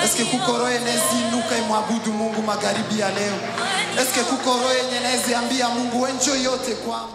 Eske kuko roho inuka imwabudu Mungu magharibi ya leo? Eske kuko roho yenye ambia Mungu wenjo yote kwangu?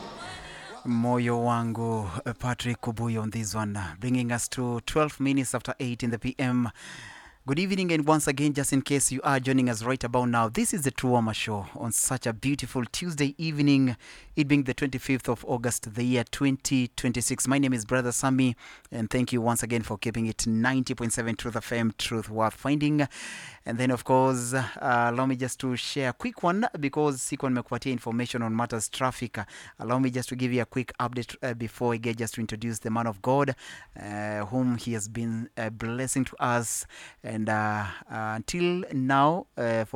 Moyo wangu, Patrick Kubuyo on this one, bringing us to 12 minutes after 8 in the PM. Good evening, and once again, just in case you are joining us right about now, this is the Tuoma Show on such a beautiful Tuesday evening, it being the 25th of August, the year 2026. My name is Brother Sammy, and thank you once again for keeping it 90.7 Truth FM, Truth Worth Finding. And then, of course, allow me just to share a quick one, because Sikon mekupatia information on matters traffic. Allow me just to give you a quick update before I get just to introduce the man of God, whom he has been a blessing to us. And until now,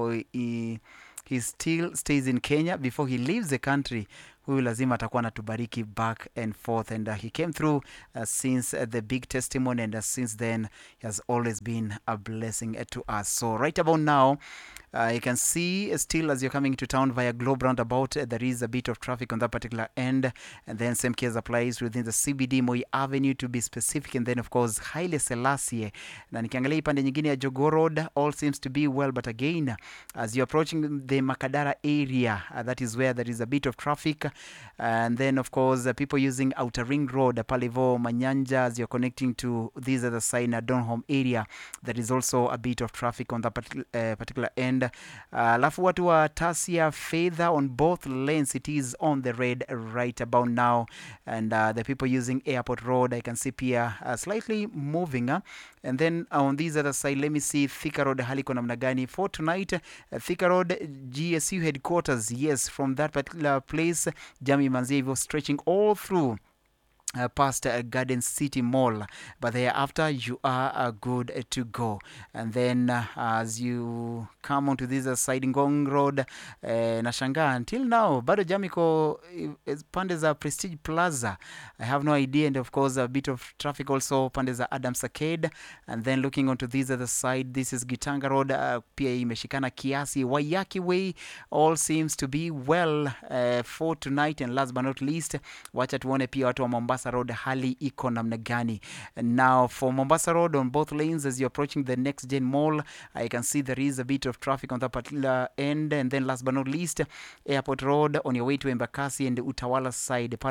he still stays in Kenya. Before he leaves the country, huyu lazima atakuwa anatubariki back and forth. And he came through since the big testimony, and since then he has always been a blessing to us. So right about now, you can see still as you're coming to town via Globe Roundabout, there is a bit of traffic on that particular end. And then same case applies within the CBD, Moi Avenue to be specific. And then of course, Haile Selassie. Na nikiangalia ipande nyingine ya Jogoo Road, all seems to be well. But again, as you're approaching the Makadara area, that is where there is a bit of traffic. And then of course, people using Outer Ring Road, Palevo, Manyanja, as you're connecting to this other side, Donholm area, there is also a bit of traffic on that particular end. Alafu watu wa Tasia Fedha on both lanes, it is on the red right about now. And the people using Airport Road, I can see here slightly moving. And then on this other side, let me see Thika Road haliko namna gani for tonight. Thika Road GSU headquarters, yes, from that particular place, Jami Manzievo stretching all through past Garden City Mall, but thereafter you are good to go. And then as you come onto this side Ngong Road, Nashanga, until now bado Jamiko pande za Prestige Plaza, I have no idea. And of course a bit of traffic also pande za Adams Arcade. And then looking onto this other side, this is Gitanga Road, pia imeshikana kiasi. Waiyaki Way, all seems to be well for tonight. And last but not least, wacha tuone pia watu wa Mombasa Road hali iko namna gani. And now for Mombasa Road on both lanes, as you're approaching the Next Gen Mall, I can see there is a bit of traffic on that particular end. And then last but not least, Airport Road on your way to Embakasi and Utawala side,